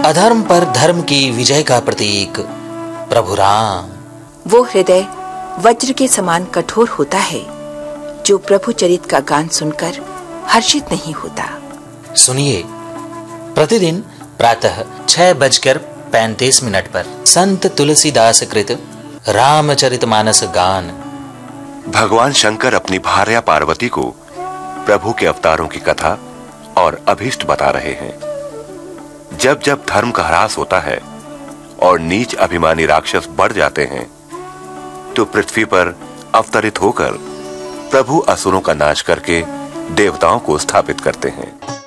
अधर्म पर धर्म की विजय का प्रतीक प्रभु राम। वो हृदय वज्र के समान कठोर होता है जो प्रभु चरित का गान सुनकर हर्षित नहीं होता। सुनिए, प्रतिदिन प्रातः 6:35 पर संत तुलसीदास कृत रामचरितमानस गान। भगवान शंकर अपनी भार्या पार्वती को प्रभु के अवतारों की कथा और अभीष्ट बता रहे हैं। जब जब धर्म का ह्रास होता है और नीच अभिमानी राक्षस बढ़ जाते हैं, तो पृथ्वी पर अवतरित होकर प्रभु असुरों का नाश करके देवताओं को स्थापित करते हैं।